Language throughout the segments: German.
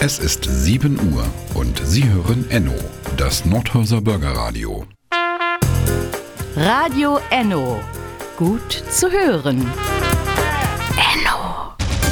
Es ist 7 Uhr und Sie hören Enno, das Nordhauser Bürgerradio. Radio Enno. Gut zu hören. Enno.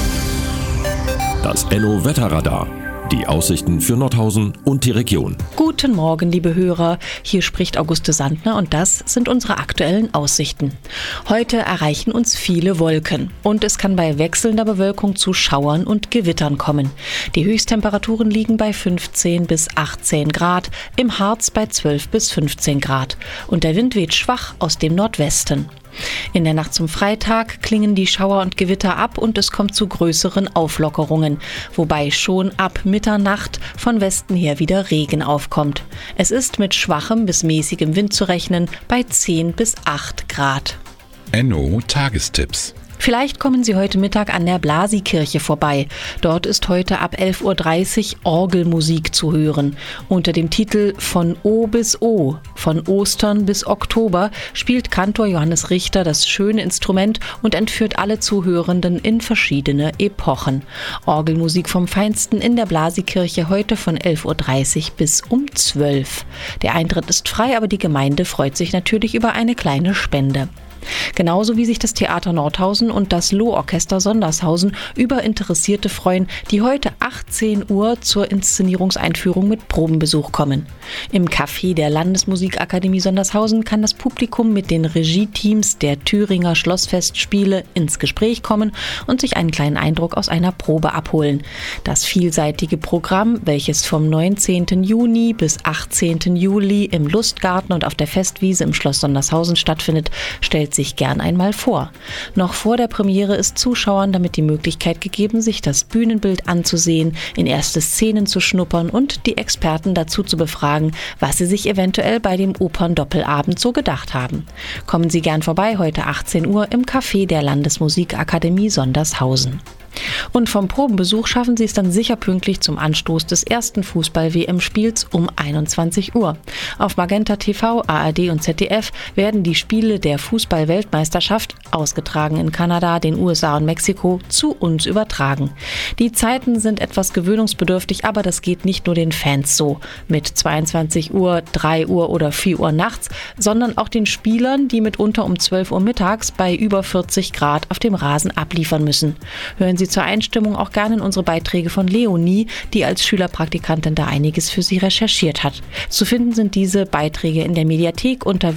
Das Enno Wetterradar. Die Aussichten für Nordhausen und die Region. Guten Morgen, liebe Hörer. Hier spricht Auguste Sandner und das sind unsere aktuellen Aussichten. Heute erreichen uns viele Wolken und es kann bei wechselnder Bewölkung zu Schauern und Gewittern kommen. Die Höchsttemperaturen liegen bei 15 bis 18 Grad, im Harz bei 12 bis 15 Grad und der Wind weht schwach aus dem Nordwesten. In der Nacht zum Freitag klingen die Schauer und Gewitter ab und es kommt zu größeren Auflockerungen, wobei schon ab Mitternacht von Westen her wieder Regen aufkommt. Es ist mit schwachem bis mäßigem Wind zu rechnen bei 10 bis 8 Grad. Enno Tagestipps. Vielleicht kommen Sie heute Mittag an der Blasikirche vorbei. Dort ist heute ab 11.30 Uhr Orgelmusik zu hören. Unter dem Titel Von O bis O, von Ostern bis Oktober, spielt Kantor Johannes Richter das schöne Instrument und entführt alle Zuhörenden in verschiedene Epochen. Orgelmusik vom Feinsten in der Blasikirche heute von 11.30 Uhr bis um 12 Uhr. Der Eintritt ist frei, aber die Gemeinde freut sich natürlich über eine kleine Spende. Genauso wie sich das Theater Nordhausen und das Lohorchester Sondershausen über Interessierte freuen, die heute 18 Uhr zur Inszenierungseinführung mit Probenbesuch kommen. Im Café der Landesmusikakademie Sondershausen kann das Publikum mit den Regie-Teams der Thüringer Schlossfestspiele ins Gespräch kommen und sich einen kleinen Eindruck aus einer Probe abholen. Das vielseitige Programm, welches vom 19. Juni bis 18. Juli im Lustgarten und auf der Festwiese im Schloss Sondershausen stattfindet, stellt sich gern einmal vor. Noch vor der Premiere ist Zuschauern damit die Möglichkeit gegeben, sich das Bühnenbild anzusehen, in erste Szenen zu schnuppern und die Experten dazu zu befragen, was sie sich eventuell bei dem Operndoppelabend so gedacht haben. Kommen Sie gern vorbei heute 18 Uhr im Café der Landesmusikakademie Sondershausen. Und vom Probenbesuch schaffen Sie es dann sicher pünktlich zum Anstoß des ersten Fußball-WM-Spiels um 21 Uhr. Auf Magenta TV, ARD und ZDF werden die Spiele der Fußball-Weltmeisterschaft, ausgetragen in Kanada, den USA und Mexiko, zu uns übertragen. Die Zeiten sind etwas gewöhnungsbedürftig, aber das geht nicht nur den Fans so, mit 22 Uhr, 3 Uhr oder 4 Uhr nachts, sondern auch den Spielern, die mitunter um 12 Uhr mittags bei über 40 Grad auf dem Rasen abliefern müssen. Hören Sie zur Einstimmung auch gerne in unsere Beiträge von Leonie, die als Schülerpraktikantin da einiges für Sie recherchiert hat. Zu finden sind diese Beiträge in der Mediathek unter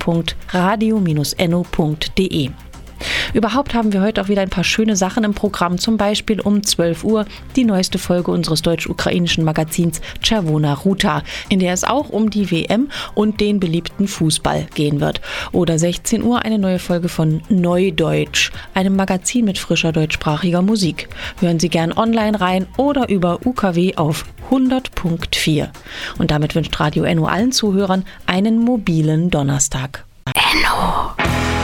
www.radio-enno.de. Überhaupt haben wir heute auch wieder ein paar schöne Sachen im Programm, zum Beispiel um 12 Uhr die neueste Folge unseres deutsch-ukrainischen Magazins Czerwona Ruta, in der es auch um die WM und den beliebten Fußball gehen wird. Oder 16 Uhr eine neue Folge von Neudeutsch, einem Magazin mit frischer deutschsprachiger Musik. Hören Sie gern online rein oder über UKW auf 100.4. Und damit wünscht Radio Enno allen Zuhörern einen mobilen Donnerstag. Enno.